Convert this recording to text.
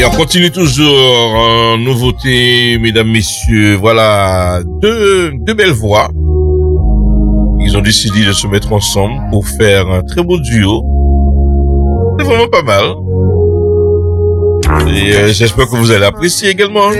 Et on continue toujours en nouveauté, mesdames, messieurs. Voilà, deux belles voix. Ils ont décidé de se mettre ensemble pour faire un très beau duo. C'est vraiment pas mal. Et j'espère que vous allez apprécier également.